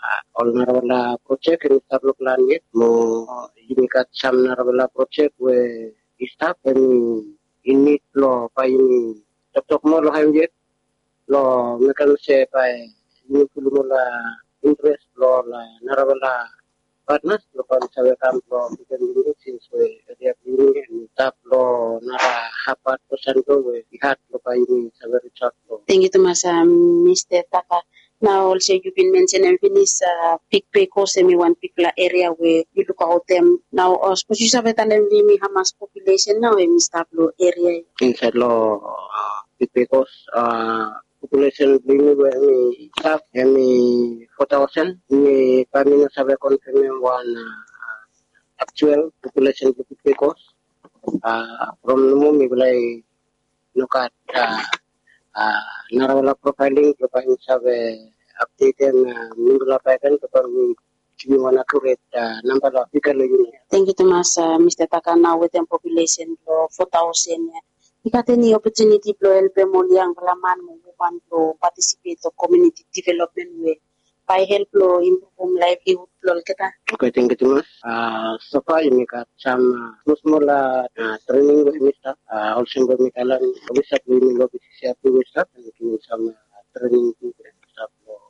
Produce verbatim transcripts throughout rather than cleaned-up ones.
all narawala project in tablo plan yet mo unikat sam narawala project we istap and init lo pa ini tok mo lo hayom yet lo mekan se pa ini puluh la interest lo la narawala partners lo kan sawe kam lo bikin dulu since we dia ini tap lo nara hapat persen to we ihat lo pa ini sawe richard lo. Thank you, Thomas, um, Mister Taka. Now, also, you've been mentioning Venice, uh, big Peko, semi one particular area where you look at them. Now, I suppose you have a Hamas population now in Mister Pablo area. Inside law, uh, big Peko, uh, population being where we staff, and four thousand, we Pamina Sabe confirming one uh, actual population of big Peko. Uh, from the moment we look at uh, uh, Narawala profiling, profiling Sabe updated Ningula pattern to give one accurate uh, number of people. Thank you, Thomas, uh, Mister Taka. Now with the population of four thousand, you got any opportunity to help them all young Laman who want to participate in community development way by help to improve livelihood. Okay, thank you, Thomas. Uh, so far, you got some uh, small uh, training with Mister Uh, also, with Mikalan, we have been able to see and some uh, training to staff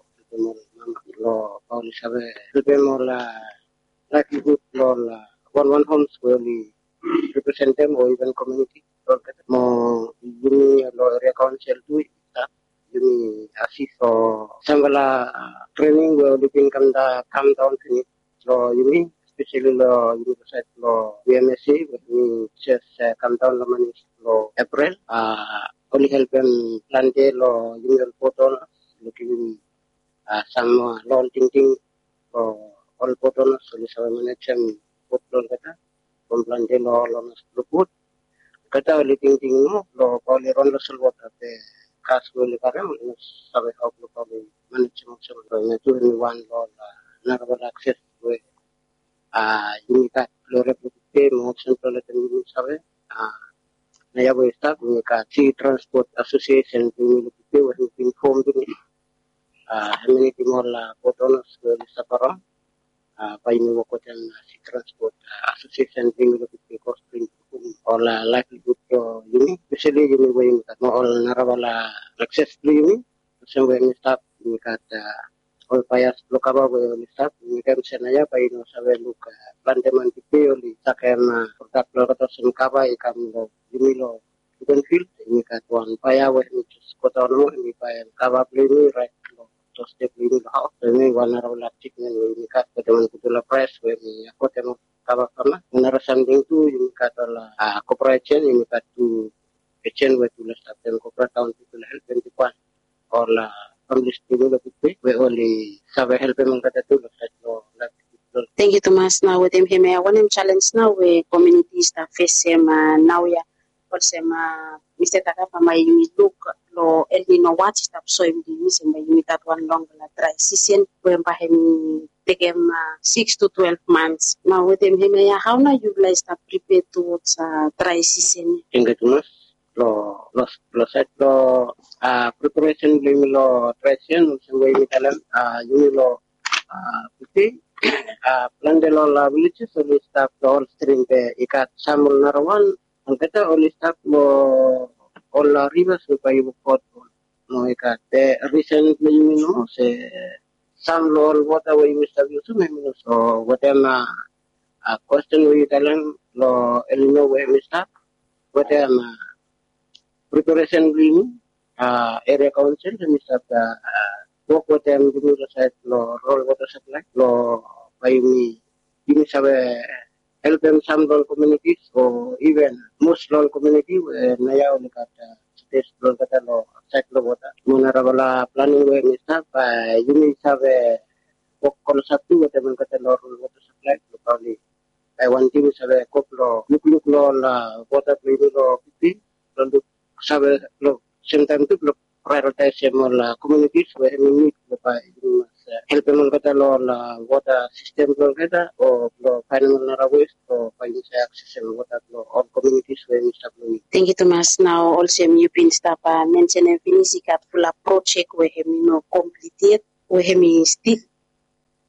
lo Pauli sabe helpemo la livelihood lo la one one homes where we represent them or even community mo yumi lo area council tu staff yumi assist so sambala training where looking come the come down to it lo yumi especially lo yumi side lo B M S C where we just uh, come down lo manis lo April uh only help them plan day lo yumi photo looking Uh, some uh, long thinking for all photos, so we have managed some photo kata, komplain lo lo nas luput, kata only thinking no, lo kali ron lo selwat ate kas ko le karam, sabe how lo kali manage some lo na tu ni one lo narrow access we, ah unikat lo repute mo central le tenu sabe, ah naya we staff unikat sea transport association tu ni repute we inform tu ni. Uh, community more la potonos ko sa parang uh, painu ko tan si transport uh, association ding lo ko spring or la livelihood to yumi especially yumi way mo all narawala access to yumi so when stop ni kat all payas lo kaba we stop ni kan senaya painu sabe luka planteman tipe oli sakena product lo to sen kaba ikam lo yumi lo bukan field ni kat one paya we ni ko to no ni paya kaba play right to step in the house, and we want to roll chicken and we cut the one to the press where we put them cover corner. Another something to you cut a corporation, you cut to a chain where to let them corporate down to help them to one or la from this people we only have a help them get to the Thank you, Thomas. Now with him, I want him challenge now with communities that face him now. Yeah, also, Mister Taka, my look. Lo el nino watch stop so im di mis im mi kat one long la dry season when pa him take him uh, six to twelve months now with him him ya how na you guys start prepare towards uh, dry season ingatumas lo lo lo set lo uh, preparation lim lo dry season so we mitalan uh, you lo uh, puti uh, plan de lo la village so we start all string de ikat samul narawan ang kata all start lo all the rivers we pay for no ikat the recently you know say some low water we must have used so whatever uh, question we tell them lo elino we must have whatever preparation we uh, area council we must have uh, work with them to the site lo roll water supply lo by me you must have a help them some rural communities or even most rural community where naya only got space rural kata lo set lo water munara wala planning we mista pa yumi sabe pokol satu kata men kata lo rural water supply lo probably I want to sabe koplo look look lo la water play lo pipi lo sabe lo same time to lo prioritize mo la communities where we need lo pa help mo kata lo la water system lo kata o lo final na waste o pa yung sa access mo water lo all communities where we stop lo. Thank you, Thomas. Now also you've been stop uh, mentioning finisi kat full project where him no completed where him still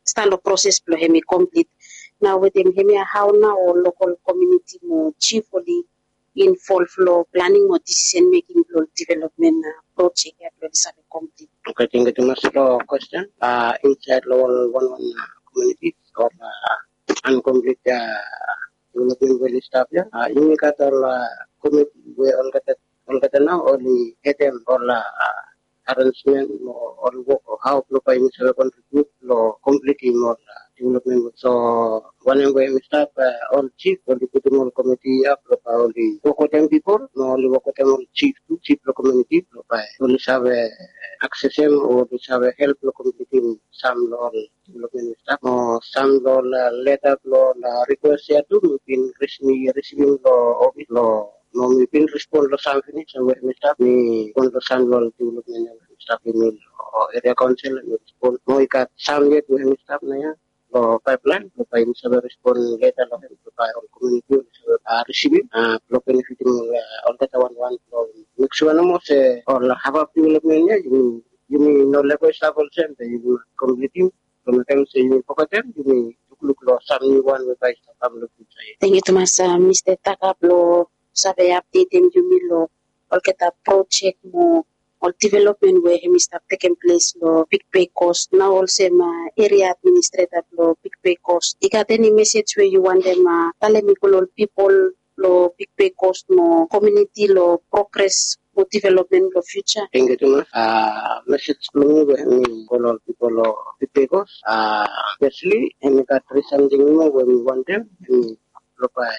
start the process lo hemi complete. Now with them hemi how now local community mo chiefly involved lo planning or decision making lo development uh, project ya lo sabe complete. Okay, thank you too much for question. Uh, inside lo one one uh, community or uh, incomplete uh, development well staff ya. Uh, ini kata la community we all kata all kata now only H M or la uh, arrangement or work or how lo pa ini sabe contribute lo completely more uh, development. So one of we staff uh, all chief or the all committee up lo pa only Wokotem people no only Wokotem all chief to chief lo community lo pa only sabe access him or they sabe help lo community some lo development staff or some lo letter lo request ya tu mungkin resmi receiving lo office lo no mi pin respond lo sam fini so we staff ni kon lo sam lo development staff ni o area council ni respond mo ikat sam yet we staff na ya lo pipeline lo pa sabe respond letter lo lo pa all community so receiving ah lo benefit mo all that one one lo make sure no mo se or have a development ya you you no level staff also you completing from time say you forgotten you look lo sam ni one we pa staff lo future. Thank you too much uh, Mister Takaplo sabe update him you lo all kita project mo all development where him start taking place lo big pay cost now also ma area administrator lo big pay cost. Ika any message where you want them uh, tell me all people lo big pay cost mo community lo progress mo development lo future. Thank you too much. Uh, message me when me all people lo big pay cost. Uh, especially in the something mo when we want them lo pa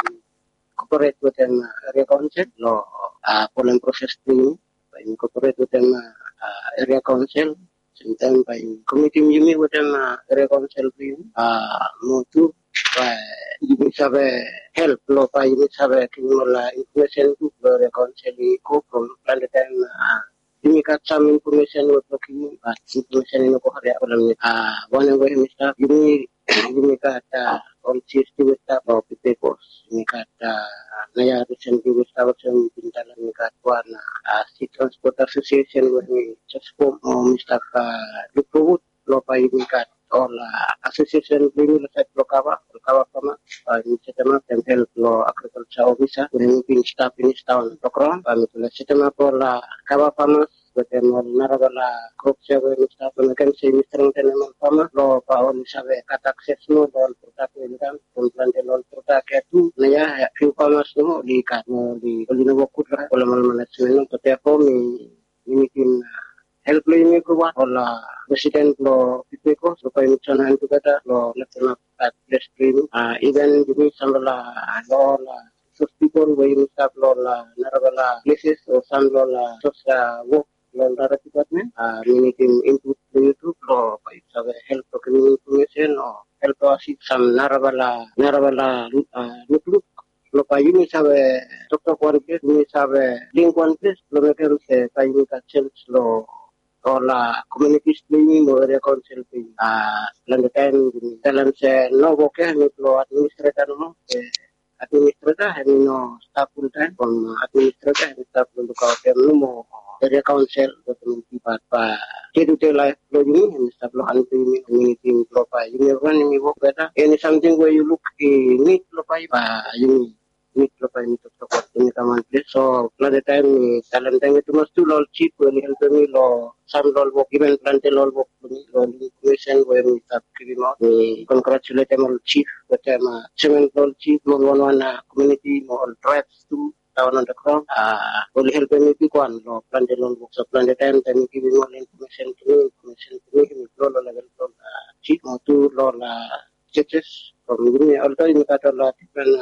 cooperate with them area council lo uh, polling process training by incorporate with them uh, area council sometimes by committee me with them uh, area council training uh, mo tu by you sabe help lo pa you sabe kinola information to area council ko from plan the time uh, you got some information with looking at information in ko area ko ah one way mister you you got uh, all chief with that of the papers you got uh, naya recently with our some pintalan you got one uh, sea transport association when we just form uh, Mister Uh, Luput lo pa you got all uh, association bring sa lokawa lokawa kama uh, yung sistema can help lo agriculture officer when we been staff in this town program pa mitula sistema po la kawa farmers with them all narabala crop survey staff and can say Mister Tenement farmer lo pa on sabe kat access no all product income plan de all product itu naya few farmers no di kat no di olino bokut ra wala mal management to therefore mi limitin help lo ini ko wa wala president lo pipeko so pa yung chanahan to kata lo national at place training uh, even dumi sambala lo la sus people way yung staff lo la narabala places o san lo la sus uh, work lo la department uh, miniting input to YouTube lo pa yung sabi help to community information o help to assist some narabala narabala uh, nukluk lo pa yung sabi doctor one place yung sabi link one place lo meron sa pa yung ka-chance lo or la community training mo area council training ah lang time dalam se no boke ni lo administrator no administrator hay no staff full time from administrator hay staff full ka tem mo area council to community pa pa day to life lo ni hay staff lo an community lo pa you run ni work better any something where you look need lo pa pa you need lo pa ni to support ni taman place so la the time ni talan time itu mas tu lo cheap well help me lo some lol work even plantel lol work lo information where we start giving out we congratulate them all chief with them uh, cement lol chief one one one uh, community all tribes to down on the ground uh will help me pick one lo plantel lol work so plan the time time giving all information to me information to me lo lo level lo uh, chief mo tu lo la churches from me although in kata la different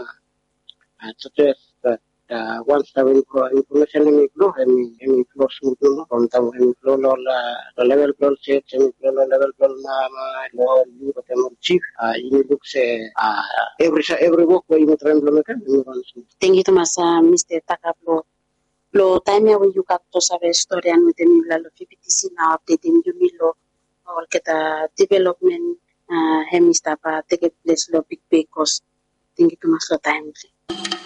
uh, churches that Uh, once the information in flow, and in flow smooth from the in flow the level flow set, semi flow level flow na law you but chief. Uh, you look say uh, every every work where you try implement. Thank you, Thomas, uh, Mister Takaplo. Lo time when you got to save story and with the new lo P P T C now updating you milo all get a development uh, hemistapa take place lo big pay cost. Thank you, Thomas, lo time.